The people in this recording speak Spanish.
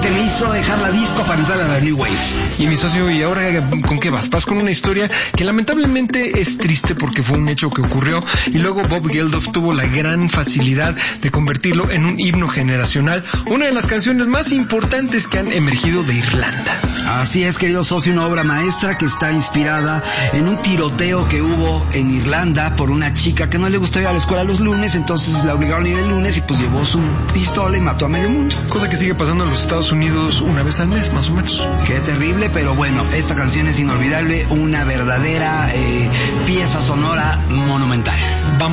que me hizo dejar la disco para entrar a la New Wave. Y mi socio, ¿y ahora con qué vas? Vas con una historia que lamentablemente es triste porque fue un hecho que ocurrió y luego Bob Geldof tuvo la gran facilidad de convertirlo en un himno generacional, una de las canciones más importantes que han emergido de Irlanda. Así es, querido socio, una obra maestra que está inspirada en un tiroteo que hubo en Irlanda por una chica que no le gustaba ir a la escuela los lunes, entonces la obligaron a ir el lunes y pues llevó su pistola y mató a medio mundo. Cosa que sigue pasando en los Estados Unidos una vez al mes, más o menos. Qué terrible, pero bueno, esta canción es inolvidable, una verdadera pieza sonora monumental. Vamos